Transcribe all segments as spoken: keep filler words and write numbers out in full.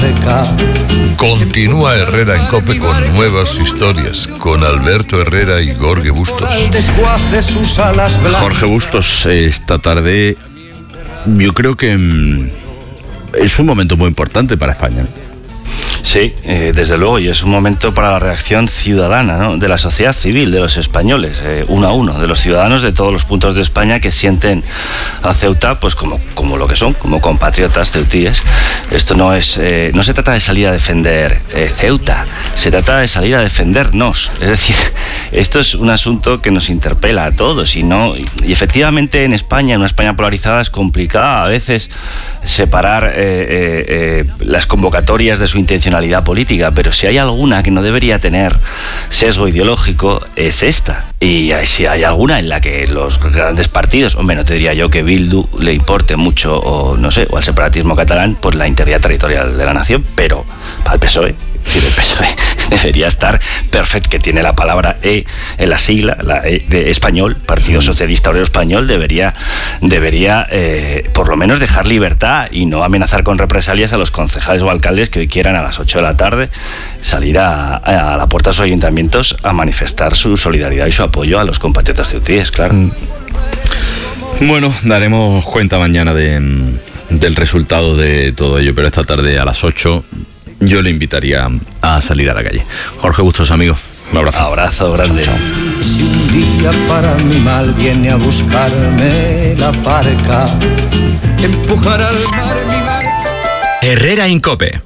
Continúa Herrera en COPE con nuevas historias, con Alberto Herrera y Jorge Bustos. Jorge Bustos, esta tarde yo creo que mm, es un momento muy importante para España. Sí, eh, desde luego, y es un momento para la reacción ciudadana, ¿no?, de la sociedad civil, de los españoles, eh, uno a uno, de los ciudadanos de todos los puntos de España que sienten a Ceuta pues como, como lo que son, como compatriotas ceutíes. Esto no es, eh, no se trata de salir a defender eh, Ceuta, se trata de salir a defendernos. Es decir, esto es un asunto que nos interpela a todos y no, y efectivamente en España, en una España polarizada, es complicado a veces separar eh, eh, eh, las convocatorias de su intencionalidad política, pero si hay alguna que no debería tener sesgo ideológico es esta, y si hay alguna en la que los grandes partidos, hombre, no te diría yo que Bildu le importe mucho, o no sé, o al separatismo catalán, pues la integridad territorial de la nación, pero para el P S O E, es decir, el P S O E debería estar perfecto, que tiene la palabra E en la sigla, la E de español, Partido Socialista Obrero Español, debería, debería eh, por lo menos dejar libertad y no amenazar con represalias a los concejales o alcaldes que hoy quieran a las ocho de la tarde salir a, a la puerta de sus ayuntamientos a manifestar su solidaridad y su apoyo a los compatriotas ceutíes, claro. Bueno, daremos cuenta mañana de, del resultado de todo ello, pero esta tarde a las ocho yo le invitaría a salir a la calle. Jorge Bustos, amigo, un abrazo. Abrazo grande. Chao, chao. Si un día para mi mal viene a buscarme la barca, empujar al mar mi barca. Herrera en COPE.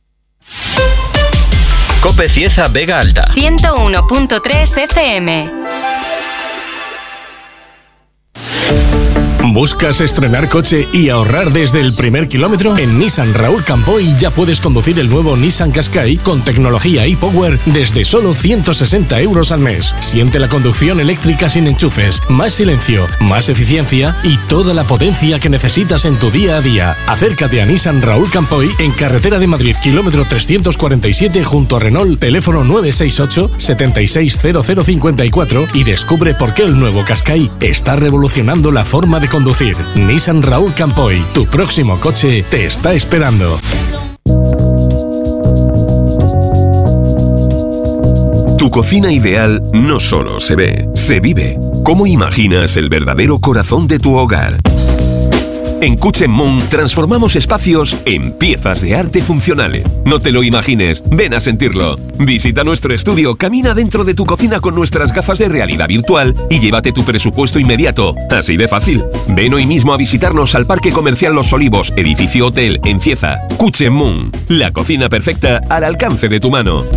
COPE Cieza Vega Alta. ciento uno punto tres F M. ¿Buscas estrenar coche y ahorrar desde el primer kilómetro? En Nissan Raúl Campoy ya puedes conducir el nuevo Nissan Qashqai con tecnología e-Power desde solo ciento sesenta euros al mes. Siente la conducción eléctrica sin enchufes, más silencio, más eficiencia y toda la potencia que necesitas en tu día a día. Acércate a Nissan Raúl Campoy en Carretera de Madrid, kilómetro trescientos cuarenta y siete junto a Renault, teléfono nueve seis ocho, siete seis cero cero cinco cuatro y descubre por qué el nuevo Qashqai está revolucionando la forma de conducir. Nissan Raúl Campoy, tu próximo coche te está esperando. Tu cocina ideal no solo se ve, se vive. ¿Cómo imaginas el verdadero corazón de tu hogar? En Kitchen Moon transformamos espacios en piezas de arte funcionales. No te lo imagines, ven a sentirlo. Visita nuestro estudio, camina dentro de tu cocina con nuestras gafas de realidad virtual y llévate tu presupuesto inmediato. Así de fácil. Ven hoy mismo a visitarnos al Parque Comercial Los Olivos, edificio hotel en Cieza. Kitchen Moon, la cocina perfecta al alcance de tu mano.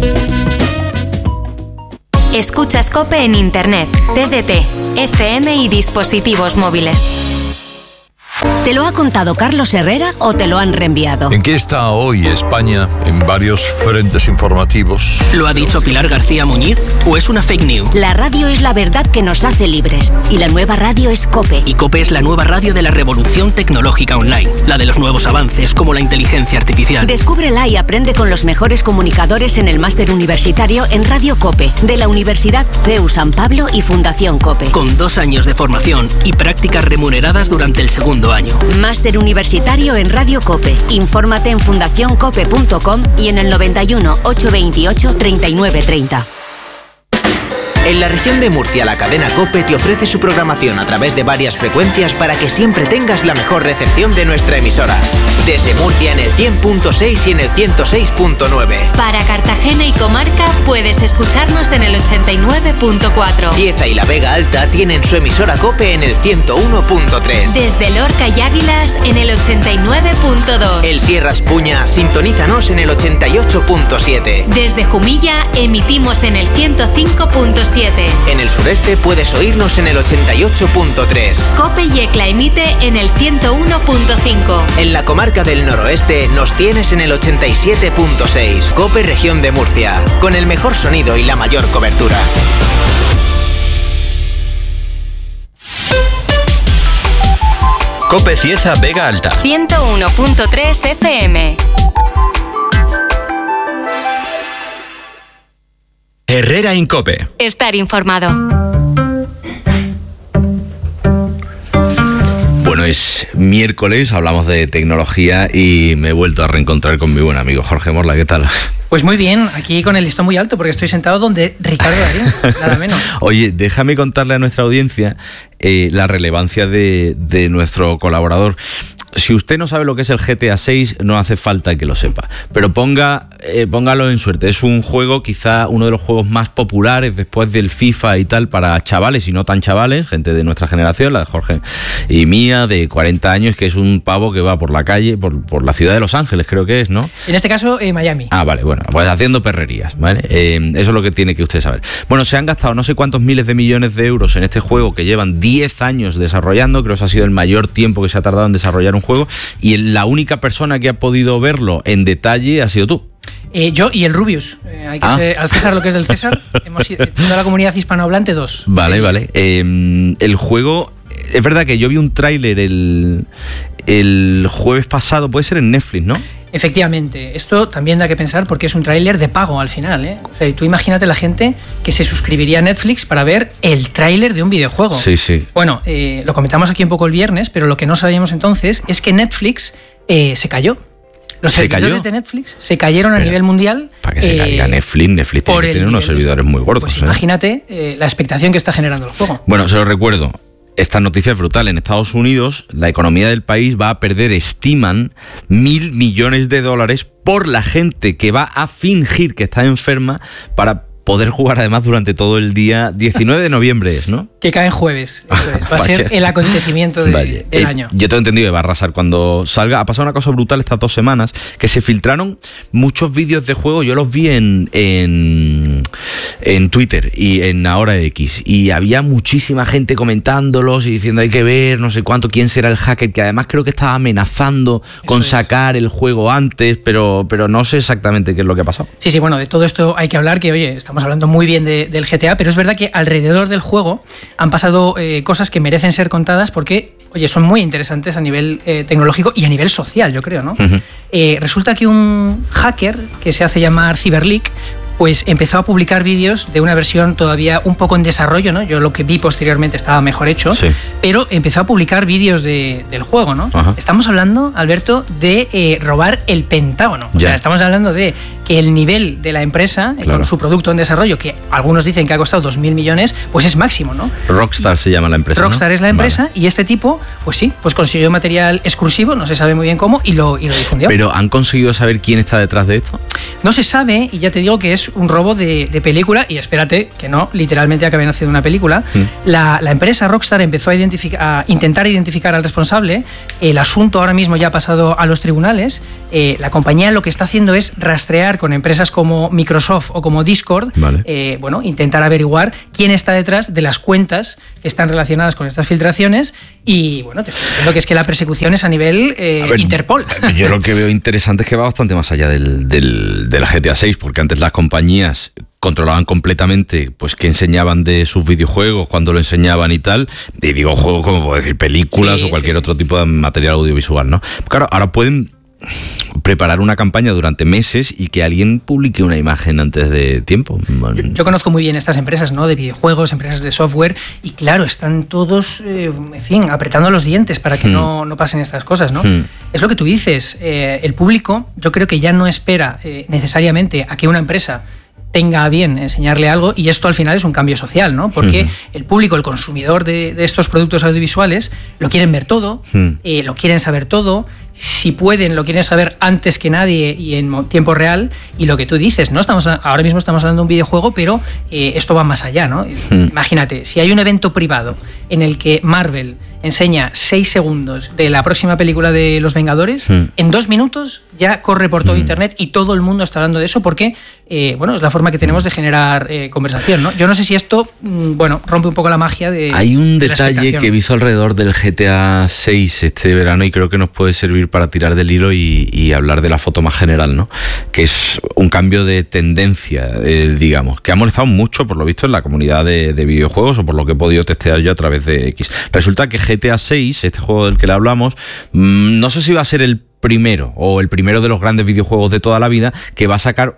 Escuchas COPE en Internet, T D T, F M y dispositivos móviles. ¿Te lo ha contado Carlos Herrera o te lo han reenviado? ¿En qué está hoy España en varios frentes informativos? ¿Lo ha dicho Pilar García Muñiz o es una fake news? La radio es la verdad que nos hace libres y la nueva radio es COPE. Y COPE es la nueva radio de la revolución tecnológica online, la de los nuevos avances como la inteligencia artificial. Descúbrela y aprende con los mejores comunicadores en el máster universitario en Radio COPE de la Universidad C E U San Pablo y Fundación COPE. Con dos años de formación y prácticas remuneradas durante el segundo año. Máster universitario en Radio COPE. Infórmate en fundación cope punto com y en el noventa y uno, ochocientos veintiocho, treinta y nueve treinta. En la región de Murcia, la cadena COPE te ofrece su programación a través de varias frecuencias para que siempre tengas la mejor recepción de nuestra emisora. Desde Murcia en el cien punto seis y en el ciento seis punto nueve. Para Cartagena y comarca puedes escucharnos en el ochenta y nueve punto cuatro. Cieza y la Vega Alta tienen su emisora COPE en el ciento uno punto tres. Desde Lorca y Águilas en el ochenta y nueve punto dos. El Sierra Espuña, sintonízanos en el ochenta y ocho punto siete. Desde Jumilla emitimos en el ciento cinco punto siete. En el sureste puedes oírnos en el ochenta y ocho punto tres. COPE Yecla emite en el ciento uno punto cinco. En la comarca del noroeste nos tienes en el ochenta y siete punto seis. COPE Región de Murcia, con el mejor sonido y la mayor cobertura. COPE Cieza Vega Alta. ciento uno punto tres F M. Herrera en COPE. Estar informado. Bueno, es miércoles, hablamos de tecnología y me he vuelto a reencontrar con mi buen amigo Jorge Morla. ¿Qué tal? Pues muy bien, aquí con el listón muy alto porque estoy sentado donde Ricardo Darín, nada menos. Oye, déjame contarle a nuestra audiencia eh, la relevancia de, de nuestro colaborador. Si usted no sabe lo que es el G T A seis, no hace falta que lo sepa. Pero ponga, eh, póngalo en suerte. Es un juego, quizá uno de los juegos más populares después del FIFA y tal, para chavales y no tan chavales, gente de nuestra generación, la de Jorge y mía, de cuarenta años, que es un pavo que va por la calle, por, por la ciudad de Los Ángeles, creo que es, ¿no? En este caso, eh, Miami. Ah, vale, bueno, pues haciendo perrerías, ¿vale? Eh, eso es lo que tiene que usted saber. Bueno, se han gastado no sé cuántos miles de millones de euros en este juego que llevan diez años desarrollando. Creo que ha sido el mayor tiempo que se ha tardado en desarrollar un juego, y la única persona que ha podido verlo en detalle ha sido tú. Eh, yo y el Rubius. Eh, hay que ah. ser, al César lo que es del César. Hemos sido, toda la comunidad hispanohablante, dos. Vale, vale. Eh, el juego, es verdad que yo vi un tráiler el, el jueves pasado, puede ser en Netflix, ¿no? Efectivamente, esto también da que pensar porque es un tráiler de pago al final, ¿eh? O sea, tú imagínate la gente que se suscribiría a Netflix para ver el tráiler de un videojuego. Sí, sí. Bueno, eh, lo comentamos aquí un poco el viernes, pero lo que no sabíamos entonces es que Netflix eh, se cayó. Los ¿Se servidores cayó? de Netflix se cayeron pero, a nivel mundial. Para que se eh, caiga Netflix, Netflix tiene que tener unos servidores muy gordos. Pues ¿eh? imagínate eh, la expectación que está generando el juego. Bueno, se lo recuerdo. Esta noticia es brutal. En Estados Unidos, la economía del país va a perder, estiman, mil millones de dólares por la gente que va a fingir que está enferma para poder jugar además durante todo el día. diecinueve de noviembre es, ¿no? Que cae en jueves. Eso es. Va a ser el acontecimiento de, Vale. del eh, año. Yo tengo entendido que va a arrasar cuando salga. Ha pasado una cosa brutal estas dos semanas, que se filtraron muchos vídeos de juego. Yo los vi en, en, en Twitter y en Ahora X. Y había muchísima gente comentándolos y diciendo hay que ver, no sé cuánto, quién será el hacker, que además creo que estaba amenazando Eso con es. sacar el juego antes, pero, pero no sé exactamente qué es lo que ha pasado. Sí, sí, bueno, de todo esto hay que hablar, que oye, estamos hablando muy bien de, del G T A, pero es verdad que alrededor del juego han pasado eh, cosas que merecen ser contadas porque, oye, son muy interesantes a nivel eh, tecnológico y a nivel social, yo creo, ¿no? Uh-huh. Eh, resulta que un hacker que se hace llamar Cyberleak, pues empezó a publicar vídeos de una versión todavía un poco en desarrollo, ¿no? Yo lo que vi posteriormente estaba mejor hecho, sí. pero empezó a publicar vídeos de, del juego, ¿no? Ajá. Estamos hablando, Alberto, de eh, robar el Pentágono. Ya. O sea, estamos hablando de que el nivel de la empresa, claro. con su producto en desarrollo, que algunos dicen que ha costado dos mil millones, pues es máximo, ¿no? Rockstar se llama la empresa, Rockstar, ¿no? es la empresa, vale. y este tipo, pues sí, pues consiguió material exclusivo, no se sabe muy bien cómo, y lo, y lo difundió. ¿Pero han conseguido saber quién está detrás de esto? No se sabe, y ya te digo que es un robo de, de película, y espérate que no, literalmente acaben haciendo una película. Mm. La, la empresa Rockstar empezó a, identificar, a intentar identificar al responsable. El asunto ahora mismo ya ha pasado a los tribunales. Eh, la compañía lo que está haciendo es rastrear con empresas como Microsoft o como Discord, vale. eh, bueno, intentar averiguar quién está detrás de las cuentas que están relacionadas con estas filtraciones. Y bueno, te estoy diciendo que es que la persecución es a nivel eh, a ver, Interpol. Yo lo que veo interesante es que va bastante más allá del, del, del G T A seis, porque antes las compañías controlaban completamente pues qué enseñaban de sus videojuegos, cuando lo enseñaban y tal, y digo juegos como puedo decir películas sí, o cualquier sí, otro sí. tipo de material audiovisual, ¿no? Claro, ahora pueden preparar una campaña durante meses y que alguien publique una imagen antes de tiempo. Yo, yo conozco muy bien estas empresas, ¿no? De videojuegos, empresas de software, y claro, están todos, eh, en fin, apretando los dientes para que hmm. no, no pasen estas cosas, ¿no? Hmm. Es lo que tú dices, eh, el público yo creo que ya no espera eh, necesariamente a que una empresa tenga a bien enseñarle algo, y esto al final es un cambio social, ¿no? Porque uh-huh. el público, el consumidor de, de estos productos audiovisuales, lo quieren ver todo, uh-huh. eh, lo quieren saber todo, si pueden lo quieren saber antes que nadie y en tiempo real, y lo que tú dices, ¿no? Estamos, ahora mismo estamos hablando de un videojuego, pero eh, esto va más allá, ¿no? Uh-huh. Imagínate, si hay un evento privado en el que Marvel enseña seis segundos de la próxima película de Los Vengadores, uh-huh. en dos minutos ya corre por todo uh-huh. internet y todo el mundo está hablando de eso porque, eh, bueno, es la forma que tenemos de generar eh, conversación, ¿no? Yo no sé si esto, mmm, bueno, rompe un poco la magia de... Hay un de detalle que he visto alrededor del G T A seis este verano y creo que nos puede servir para tirar del hilo y, y hablar de la foto más general, ¿no? Que es un cambio de tendencia, eh, digamos, que ha molestado mucho, por lo visto, en la comunidad de, de videojuegos, o por lo que he podido testear yo a través de X. Resulta que G T A seis, este juego del que le hablamos, mmm, no sé si va a ser el primero, o el primero de los grandes videojuegos de toda la vida, que va a sacar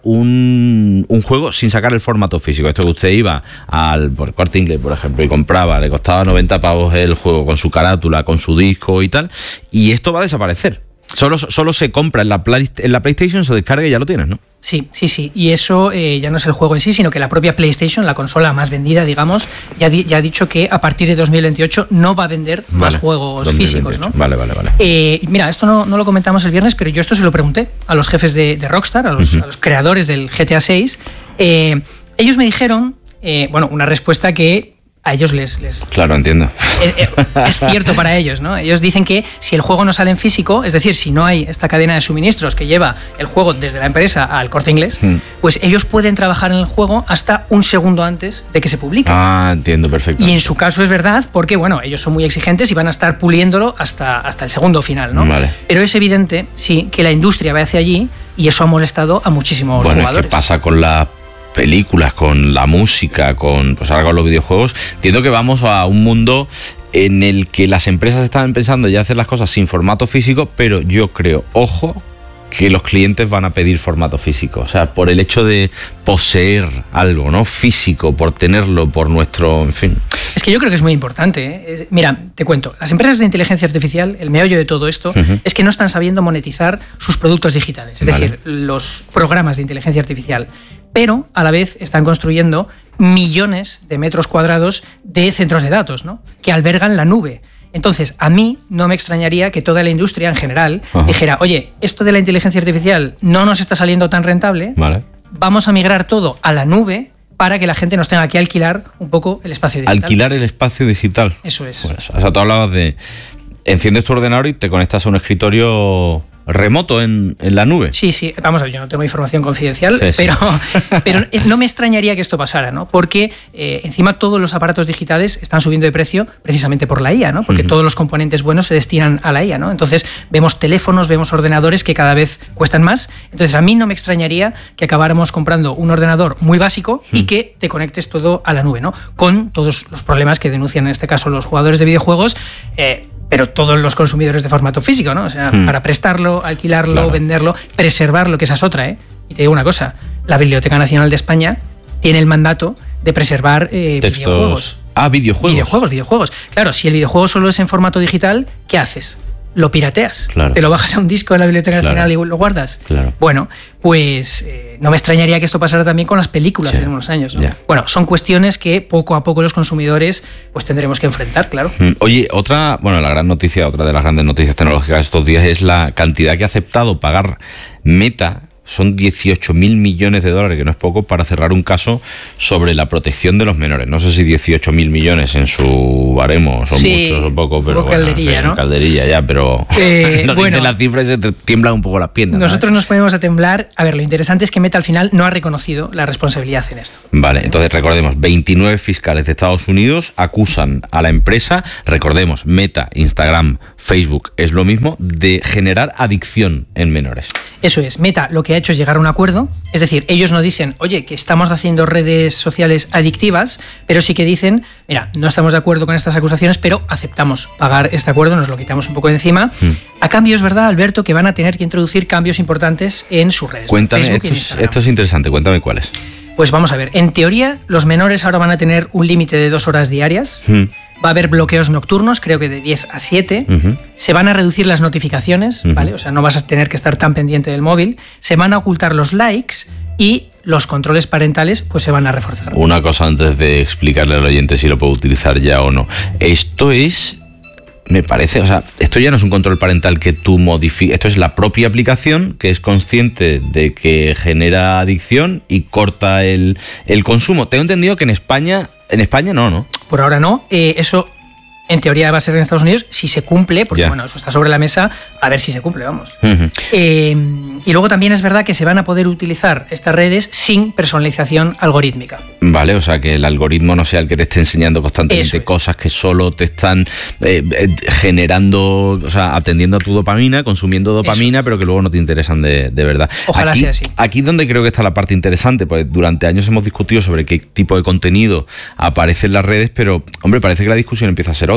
un, un juego sin sacar el formato físico. Esto que usted iba al por Corte Inglés, por ejemplo, y compraba, le costaba noventa pavos el juego con su carátula, con su disco y tal, y esto va a desaparecer. Solo, solo se compra en la, Play, en la PlayStation, se descarga y ya lo tienes, ¿no? Sí, sí, sí. Y eso eh, ya no es el juego en sí, sino que la propia PlayStation, la consola más vendida, digamos, ya, di, ya ha dicho que a partir de dos mil veintiocho no va a vender vale, más juegos dos mil veintiocho. Físicos, ¿no? Vale, vale, vale. Eh, mira, esto no, no lo comentamos el viernes, pero yo esto se lo pregunté a los jefes de, de Rockstar, a los, uh-huh. a los creadores del G T A seis. Eh, ellos me dijeron, eh, bueno, una respuesta que a ellos les... les claro, entiendo. Es, es cierto para ellos, ¿no? Ellos dicen que si el juego no sale en físico, es decir, si no hay esta cadena de suministros que lleva el juego desde la empresa al Corte Inglés, hmm. pues ellos pueden trabajar en el juego hasta un segundo antes de que se publique. Ah, entiendo, perfecto. Y en su caso es verdad porque, bueno, ellos son muy exigentes y van a estar puliéndolo hasta, hasta el segundo final, ¿no? Vale. Pero es evidente, sí, que la industria va hacia allí y eso ha molestado a muchísimos bueno, jugadores. ¿Qué pasa con la películas, con la música, con pues ahora con los videojuegos? Entiendo que vamos a un mundo en el que las empresas estaban pensando ya hacer las cosas sin formato físico, pero yo creo, ojo, que los clientes van a pedir formato físico. O sea, por el hecho de poseer algo, ¿no? Físico, por tenerlo, por nuestro, en fin. Es que yo creo que es muy importante, ¿eh? Mira, te cuento, las empresas de inteligencia artificial, el meollo de todo esto, uh-huh. es que no están sabiendo monetizar sus productos digitales, es vale. decir, los programas de inteligencia artificial, pero a la vez están construyendo millones de metros cuadrados de centros de datos, ¿no? Que albergan la nube. Entonces, a mí no me extrañaría que toda la industria en general uh-huh. dijera, oye, esto de la inteligencia artificial no nos está saliendo tan rentable, vale. vamos a migrar todo a la nube para que la gente nos tenga que alquilar un poco el espacio digital. Alquilar el espacio digital. Eso es. Bueno, o sea, tú hablabas de... Enciendes tu ordenador y te conectas a un escritorio remoto en, en la nube. Sí, sí, vamos a ver, yo no tengo información confidencial, sí, sí. pero, pero no me extrañaría que esto pasara, ¿no? Porque eh, encima todos los aparatos digitales están subiendo de precio precisamente por la I A, ¿no? Porque uh-huh. todos los componentes buenos se destinan a la I A, ¿no? Entonces vemos teléfonos, vemos ordenadores que cada vez cuestan más. Entonces a mí no me extrañaría que acabáramos comprando un ordenador muy básico uh-huh. y que te conectes todo a la nube, ¿no? Con todos los problemas que denuncian en este caso los jugadores de videojuegos, eh, pero todos los consumidores de formato físico, ¿no? O sea, hmm. para prestarlo, alquilarlo, claro. venderlo, preservarlo, que esa es otra, ¿eh? Y te digo una cosa, la Biblioteca Nacional de España tiene el mandato de preservar eh, Textos... videojuegos. Ah, videojuegos. Videojuegos, videojuegos. Claro, si el videojuego solo es en formato digital, ¿qué haces? Lo pirateas, claro. te lo bajas a un disco en la Biblioteca Nacional claro. y lo guardas. Claro. Bueno, pues eh, no me extrañaría que esto pasara también con las películas sí. en unos años, ¿no? Yeah. Bueno, son cuestiones que poco a poco los consumidores pues tendremos que enfrentar, claro. Oye, otra, bueno, la gran noticia, otra de las grandes noticias tecnológicas de estos días es la cantidad que ha aceptado pagar Meta. Son dieciocho mil millones de dólares, que no es poco, para cerrar un caso sobre la protección de los menores. No sé si dieciocho mil millones en su baremo son sí, muchos o poco, pero bueno, calderilla, en fin, ¿no? Calderilla ya, pero eh, no bueno, dice las cifras y se te tiemblan un poco las piernas. Nosotros ¿no? nos ponemos a temblar. A ver, lo interesante es que Meta al final no ha reconocido la responsabilidad en esto. Vale, entonces recordemos, veintinueve fiscales de Estados Unidos acusan a la empresa, recordemos, Meta, Instagram, Facebook, es lo mismo, de generar adicción en menores. Eso es, Meta lo que ha hecho es llegar a un acuerdo, es decir, ellos no dicen, oye, que estamos haciendo redes sociales adictivas, pero sí que dicen, mira, no estamos de acuerdo con estas acusaciones, pero aceptamos pagar este acuerdo, nos lo quitamos un poco de encima. Mm. A cambio, es verdad, Alberto, que van a tener que introducir cambios importantes en sus redes. Cuéntame, Facebook esto, es, esto es interesante, cuéntame cuáles. Pues vamos a ver, en teoría, los menores ahora van a tener un límite de dos horas diarias. Mm. Va a haber bloqueos nocturnos, creo que de diez a siete. Uh-huh. Se van a reducir las notificaciones, uh-huh. ¿vale? O sea, no vas a tener que estar tan pendiente del móvil. Se van a ocultar los likes y los controles parentales pues se van a reforzar. Una cosa antes de explicarle al oyente si lo puedo utilizar ya o no. Esto es... Me parece, o sea, esto ya no es un control parental que tú modifiques, esto es la propia aplicación que es consciente de que genera adicción y corta el, el consumo. Tengo entendido que en España, en España no, ¿no? Por ahora no, eh, eso en teoría va a ser en Estados Unidos si se cumple, porque yeah. bueno, eso está sobre la mesa, a ver si se cumple, vamos. Uh-huh. Eh, y luego también es verdad que se van a poder utilizar estas redes sin personalización algorítmica. Vale, o sea, que el algoritmo no sea el que te esté enseñando constantemente es. cosas que solo te están eh, eh, generando, o sea, atendiendo a tu dopamina, consumiendo dopamina, eso. pero que luego no te interesan de, de verdad. Ojalá aquí, sea así. Aquí es donde creo que está la parte interesante, porque durante años hemos discutido sobre qué tipo de contenido aparece en las redes, pero, hombre, parece que la discusión empieza a ser otra.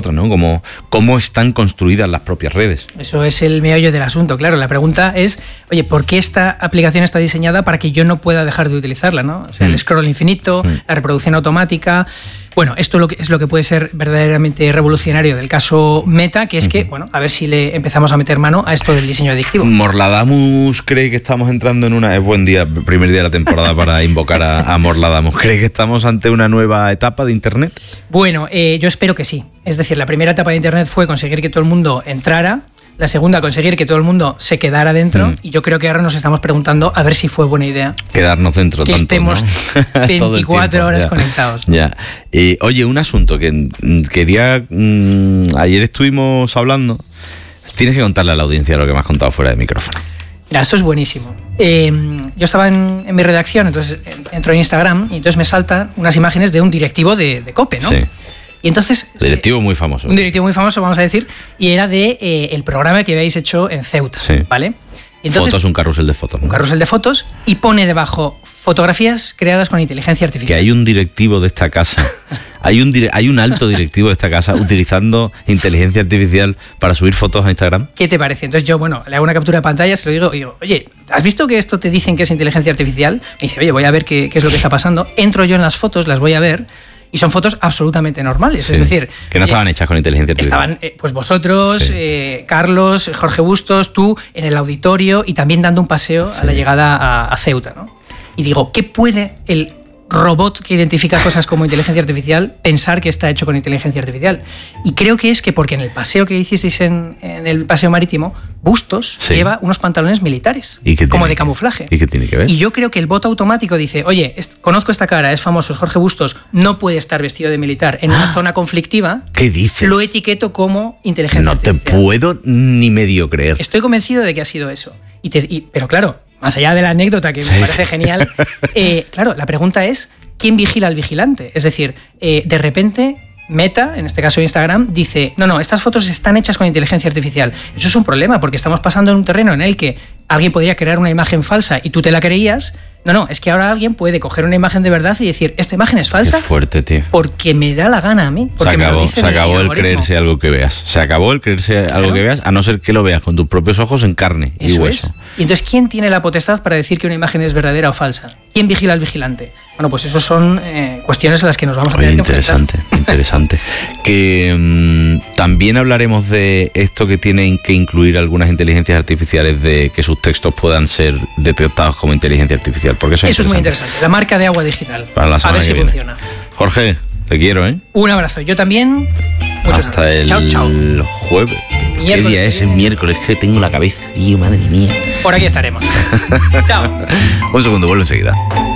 nosotras, ¿no? Cómo, cómo están construidas las propias redes. Eso es el meollo del asunto, claro. La pregunta es, oye, ¿por qué esta aplicación está diseñada para que yo no pueda dejar de utilizarla, ¿no? O sea, mm. el scroll infinito, mm. la reproducción automática. Bueno, esto es lo, que, es lo que puede ser verdaderamente revolucionario del caso Meta, que es que, bueno, a ver si le empezamos a meter mano a esto del diseño adictivo. Morladamus cree que estamos entrando en una... Es buen día, primer día de la temporada para invocar a, a Morladamus. ¿Cree que estamos ante una nueva etapa de Internet? Bueno, eh, yo espero que sí. Es decir, la primera etapa de Internet fue conseguir que todo el mundo entrara. La segunda, conseguir que todo el mundo se quedara dentro. Mm. Y yo creo que ahora nos estamos preguntando a ver si fue buena idea quedarnos dentro. Que tanto, estemos ¿no? veinticuatro tiempo, horas ya. conectados. Ya. Eh, oye, un asunto que mm, quería... Mm, ayer estuvimos hablando. Tienes que contarle a la audiencia lo que me has contado fuera de micrófono. Mira, esto es buenísimo. Eh, yo estaba en, en mi redacción, entonces entro en Instagram y entonces me saltan unas imágenes de un directivo de, de COPE, ¿no? Sí. Y entonces... Directivo muy famoso. Un directivo muy famoso, vamos a decir, y era de eh, el programa que habéis hecho en Ceuta, sí. ¿vale? Y entonces, fotos, un carrusel de fotos, ¿no? Un carrusel de fotos y pone debajo fotografías creadas con inteligencia artificial. Que hay un directivo de esta casa, hay un, dire- hay un alto directivo de esta casa utilizando inteligencia artificial para subir fotos a Instagram. ¿Qué te parece? Entonces yo, bueno, le hago una captura de pantalla, se lo digo y digo, oye, ¿has visto que esto te dicen que es inteligencia artificial? Me dice, oye, voy a ver qué, qué es lo que está pasando. Entro yo en las fotos, las voy a ver. Y son fotos absolutamente normales, sí, es decir... Que no estaban eh, hechas con inteligencia artificial. Estaban, eh, pues vosotros, sí. eh, Carlos, Jorge Bustos, tú, en el auditorio y también dando un paseo sí. a la llegada a, a Ceuta, ¿no? Y digo, ¿qué puede el robot que identifica cosas como inteligencia artificial pensar que está hecho con inteligencia artificial? Y creo que es que porque en el paseo que hicisteis en, en el paseo marítimo, Bustos sí. lleva unos pantalones militares, ¿Y qué como tiene? de camuflaje. ¿Y qué tiene que ver? Y yo creo que el bot automático dice, oye, es, conozco esta cara, es famoso, es Jorge Bustos, no puede estar vestido de militar en una zona conflictiva. ¿Qué dices? Lo etiqueto como inteligencia no artificial. No te puedo ni medio creer. Estoy convencido de que ha sido eso. Y te, y, pero claro, más allá de la anécdota, que me sí, parece sí. genial, eh, claro, la pregunta es, ¿quién vigila al vigilante? Es decir, eh, de repente... Meta, en este caso Instagram, dice, no, no, estas fotos están hechas con inteligencia artificial. Eso es un problema, porque estamos pasando en un terreno en el que alguien podría crear una imagen falsa y tú te la creías. No, no, es que ahora alguien puede coger una imagen de verdad y decir, esta imagen es falsa. Qué fuerte, tío. Porque me da la gana a mí. Se acabó, se acabó el, el creerse algo que veas. Se acabó el creerse claro. algo que veas, a no ser que lo veas con tus propios ojos en carne Eso y hueso. Es. Y entonces, ¿quién tiene la potestad para decir que una imagen es verdadera o falsa? ¿Quién vigila al vigilante? Bueno, pues eso son eh, cuestiones a las que nos vamos a tener Oye, que interesante, enfrentar. Interesante. Que mmm, también hablaremos de esto que tienen que incluir algunas inteligencias artificiales, de que sus textos puedan ser detectados como inteligencia artificial. Porque eso, eso es muy interesante. La marca de agua digital. Para la a ver si viene. funciona. Jorge, te quiero, ¿eh? Un abrazo. Yo también. Muchas Hasta gracias. el chao, chao. jueves. ¿Qué día es? Es miércoles, que tengo la cabeza. Tío, madre mía. Por aquí estaremos. Chao. Un segundo, vuelvo enseguida.